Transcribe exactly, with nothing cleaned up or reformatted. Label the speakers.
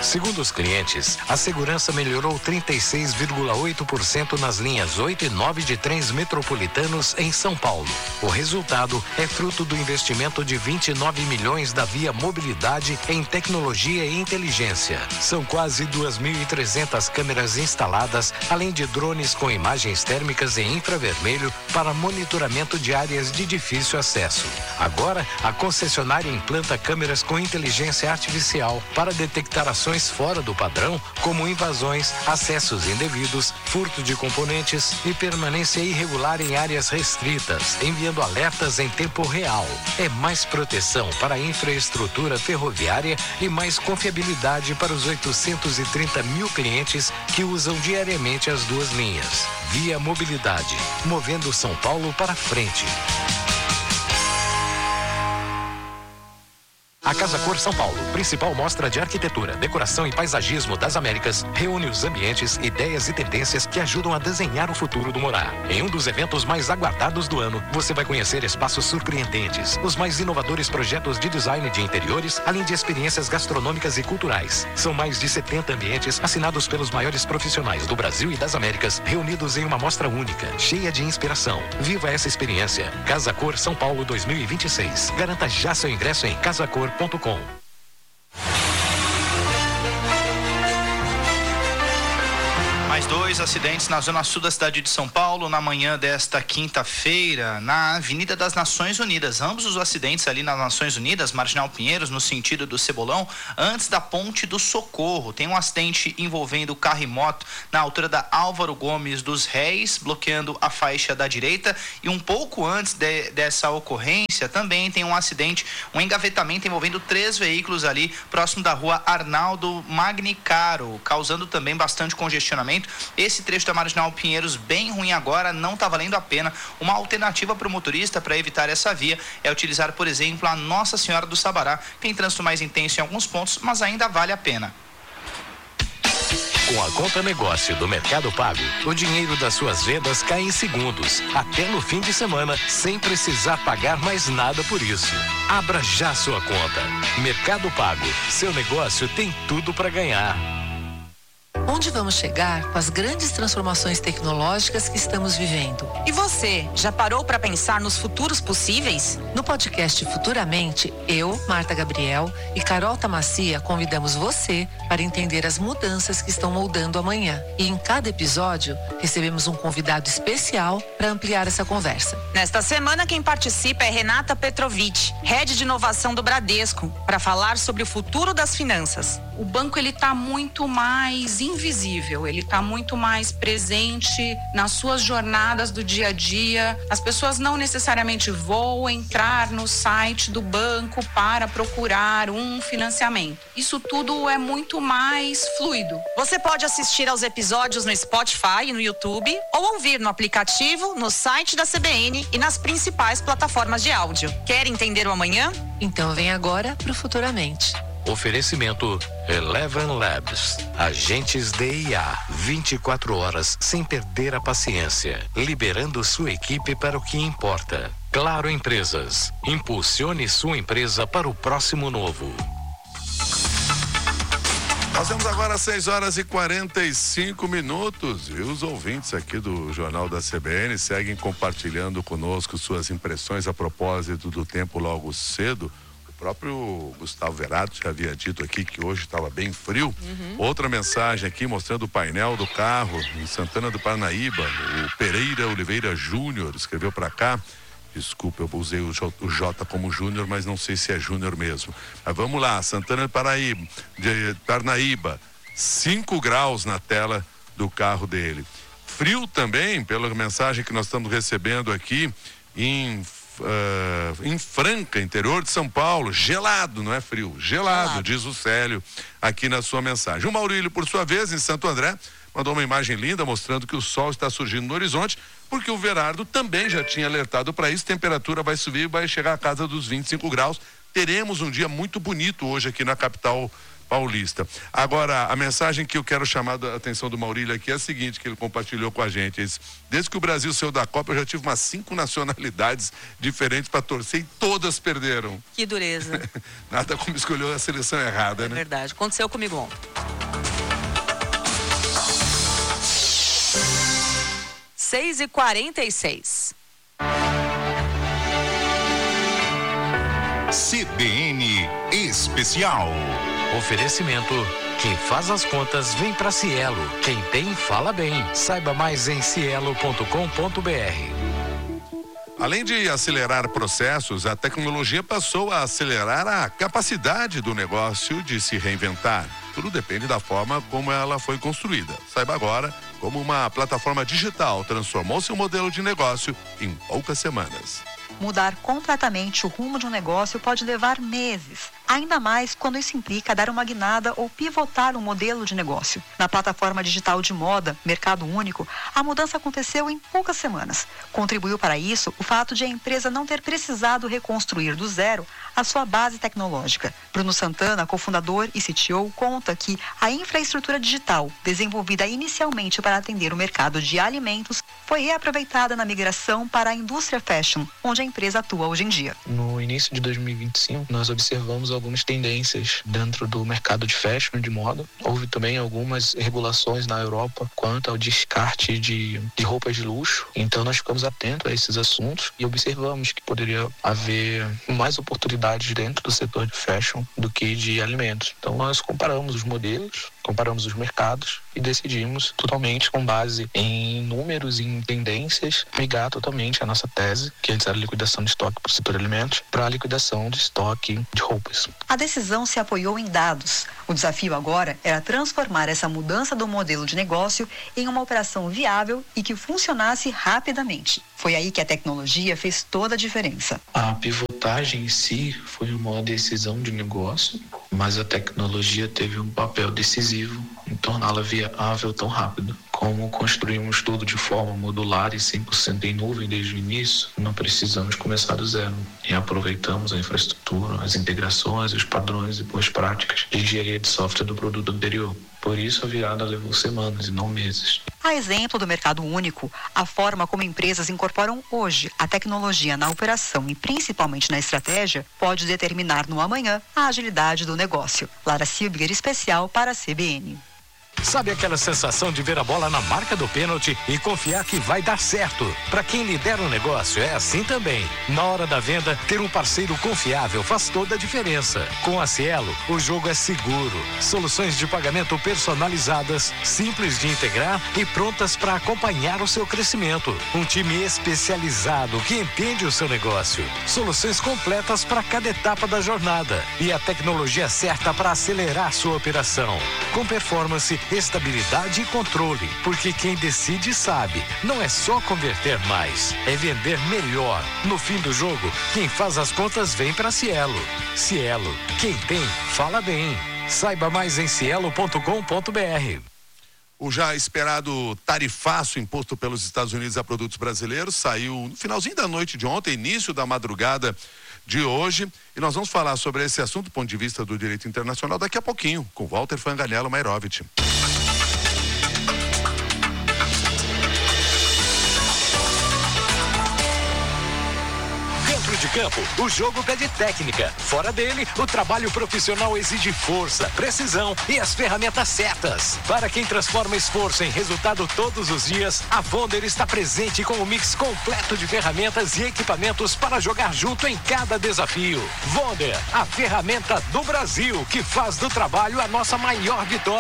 Speaker 1: Segundo os clientes, a segurança melhorou trinta e seis vírgula oito por cento nas linhas oito e nove de trens metropolitanos em São Paulo. O resultado é fruto do investimento de vinte e nove milhões da Via Mobilidade em tecnologia e inteligência. São quase duas mil e trezentas câmeras instaladas, além de drones com imagens térmicas e infravermelho para monitoramento de áreas de difícil acesso. Agora, a concessionária implanta câmeras com inteligência artificial para detectar ações fora do padrão, como invasões, acessos indevidos, furto de componentes e permanência irregular em áreas restritas, enviando alertas em tempo real. É mais proteção para a infraestrutura ferroviária e mais confiabilidade para os oitocentos e trinta mil clientes que usam diariamente as duas linhas. Via Mobilidade, movendo São Paulo para frente. A Casa Cor São Paulo, principal mostra de arquitetura, decoração e paisagismo das Américas, reúne os ambientes, ideias e tendências que ajudam a desenhar o futuro do morar. Em um dos eventos mais aguardados do ano, você vai conhecer espaços surpreendentes, os mais inovadores projetos de design de interiores, além de experiências gastronômicas e culturais. São mais de setenta ambientes assinados pelos maiores profissionais do Brasil e das Américas, reunidos em uma mostra única, cheia de inspiração. Viva essa experiência. Casa Cor São Paulo dois mil e vinte e seis. Garanta já seu ingresso em casacor ponto com.
Speaker 2: Mais dois acidentes na zona sul da cidade de São Paulo na manhã desta quinta-feira, na Avenida das Nações Unidas. Ambos os acidentes ali nas Nações Unidas, Marginal Pinheiros, no sentido do Cebolão, antes da Ponte do Socorro. Tem um acidente envolvendo carro e moto na altura da Álvaro Gomes dos Réis, bloqueando a faixa da direita. E um pouco antes de, dessa ocorrência, também tem um acidente, um engavetamento envolvendo três veículos ali próximo da rua Arnaldo Magnicaro, causando também bastante congestionamento. Esse trecho da Marginal Pinheiros bem ruim agora, não está valendo a pena. Uma alternativa para o motorista para evitar essa via é utilizar, por exemplo, a Nossa Senhora do Sabará. Tem trânsito mais intenso em alguns pontos, mas ainda vale a pena.
Speaker 1: Com a conta negócio do Mercado Pago, o dinheiro das suas vendas cai em segundos, até no fim de semana, sem precisar pagar mais nada por isso. Abra já sua conta. Mercado Pago, seu negócio tem tudo para ganhar.
Speaker 3: Onde vamos chegar com as grandes transformações tecnológicas que estamos vivendo?
Speaker 4: E você, já parou para pensar nos futuros possíveis?
Speaker 3: No podcast Futuramente, eu, Marta Gabriel e Carol Tamacia convidamos você para entender as mudanças que estão moldando amanhã. E em cada episódio, recebemos um convidado especial para ampliar essa conversa.
Speaker 4: Nesta semana, quem participa é Renata Petrovic, Head de Inovação do Bradesco, para falar sobre o futuro das finanças.
Speaker 5: O banco ele está muito mais invisível, ele está muito mais presente nas suas jornadas do dia a dia. As pessoas não necessariamente vão entrar no site do banco para procurar um financiamento. Isso tudo é muito mais fluido.
Speaker 4: Você pode assistir aos episódios no Spotify e no YouTube ou ouvir no aplicativo, no site da C B N e nas principais plataformas de áudio. Quer entender o amanhã?
Speaker 3: Então vem agora pro Futuramente.
Speaker 1: Oferecimento Eleven Labs. Agentes de I A. vinte e quatro horas sem perder a paciência. Liberando sua equipe para o que importa. Claro Empresas. Impulsione sua empresa para o próximo novo.
Speaker 6: Nós temos agora seis horas e quarenta e cinco minutos e os ouvintes aqui do Jornal da C B N seguem compartilhando conosco suas impressões a propósito do tempo logo cedo. O próprio Gustavo Verato já havia dito aqui que hoje estava bem frio. Uhum. Outra mensagem aqui mostrando o painel do carro em Santana do Parnaíba. O Pereira Oliveira Júnior escreveu para cá. Desculpa, eu usei o J, o J como Júnior, mas não sei se é Júnior mesmo. Mas vamos lá, Santana do Paraíba, de Parnaíba, cinco graus na tela do carro dele. Frio também, pela mensagem que nós estamos recebendo aqui em Uh, em Franca, interior de São Paulo, gelado, não é frio, gelado, gelado, diz o Célio aqui na sua mensagem. O Maurílio, por sua vez, em Santo André, mandou uma imagem linda mostrando que o sol está surgindo no horizonte, porque o Verardo também já tinha alertado para isso. Temperatura vai subir e vai chegar à casa dos vinte e cinco graus. Teremos um dia muito bonito hoje aqui na capital paulista. Agora, a mensagem que eu quero chamar a atenção do Maurílio aqui é a seguinte, que ele compartilhou com a gente. Ele disse, desde que o Brasil saiu da Copa, eu já tive umas cinco nacionalidades diferentes para torcer e todas perderam.
Speaker 4: Que dureza.
Speaker 6: Nada como escolheu a seleção errada,
Speaker 4: é
Speaker 6: né?
Speaker 4: É verdade. Aconteceu comigo ontem. seis e quarenta e seis.
Speaker 7: C B N Especial.
Speaker 1: Oferecimento. Quem faz as contas vem para Cielo. Quem tem, fala bem. Saiba mais em cielo ponto com ponto br.
Speaker 6: Além de acelerar processos, a tecnologia passou a acelerar a capacidade do negócio de se reinventar. Tudo depende da forma como ela foi construída. Saiba agora como uma plataforma digital transformou seu modelo de negócio em poucas semanas.
Speaker 8: Mudar completamente o rumo de um negócio pode levar meses, ainda mais quando isso implica dar uma guinada ou pivotar um modelo de negócio. Na plataforma digital de moda, Mercado Único, a mudança aconteceu em poucas semanas. Contribuiu para isso o fato de a empresa não ter precisado reconstruir do zero a sua base tecnológica. Bruno Santana, cofundador e C T O, conta que a infraestrutura digital, desenvolvida inicialmente para atender o mercado de alimentos, foi reaproveitada na migração para a indústria fashion, onde a empresa atua hoje em dia.
Speaker 9: No início de dois mil e vinte e cinco, nós observamos algumas tendências dentro do mercado de fashion, de moda. Houve também algumas regulações na Europa quanto ao descarte de, de roupas de luxo. Então nós ficamos atentos a esses assuntos e observamos que poderia haver mais oportunidades dentro do setor de fashion do que de alimentos. Então nós comparamos os modelos, comparamos os mercados e decidimos totalmente com base em números e em tendências migrar totalmente a nossa tese, que antes era liquidação de estoque para o setor de alimentos, para a liquidação de estoque de roupas.
Speaker 8: A decisão se apoiou em dados. O desafio agora era transformar essa mudança do modelo de negócio em uma operação viável e que funcionasse rapidamente. Foi aí que a tecnologia fez toda a diferença.
Speaker 9: A pivotagem em si foi uma decisão de negócio, mas a tecnologia teve um papel decisivo em torná-la viável tão rápido. Como construímos tudo de forma modular e cem por cento em nuvem desde o início, não precisamos começar do zero. E aproveitamos a infraestrutura, as integrações, os padrões e boas práticas de engenharia de software do produto anterior. Por isso a virada levou semanas e não meses.
Speaker 8: A exemplo do Mercado Único, a forma como empresas incorporam hoje a tecnologia na operação e principalmente na estratégia pode determinar no amanhã a agilidade do negócio. Lara Silbiger, especial para a C B N.
Speaker 1: Sabe aquela sensação de ver a bola na marca do pênalti e confiar que vai dar certo? Para quem lidera um negócio é assim também. Na hora da venda, ter um parceiro confiável faz toda a diferença. Com a Cielo, o jogo é seguro. Soluções de pagamento personalizadas, simples de integrar e prontas para acompanhar o seu crescimento. Um time especializado que entende o seu negócio. Soluções completas para cada etapa da jornada. E a tecnologia certa para acelerar sua operação. Com performance, estabilidade e controle, porque quem decide sabe, não é só converter mais, é vender melhor. No fim do jogo, quem faz as contas vem para Cielo. Cielo, quem tem, fala bem. Saiba mais em cielo ponto com ponto br.
Speaker 6: O já esperado tarifaço imposto pelos Estados Unidos a produtos brasileiros saiu no finalzinho da noite de ontem, início da madrugada de hoje, e nós vamos falar sobre esse assunto do ponto de vista do direito internacional daqui a pouquinho, com Walter Fanganello Mairovich.
Speaker 1: De campo, o jogo pede técnica. Fora dele, o trabalho profissional exige força, precisão e as ferramentas certas. Para quem transforma esforço em resultado todos os dias, a Vonder está presente com um mix completo de ferramentas e equipamentos para jogar junto em cada desafio. Vonder, a ferramenta do Brasil que faz do trabalho a nossa maior vitória.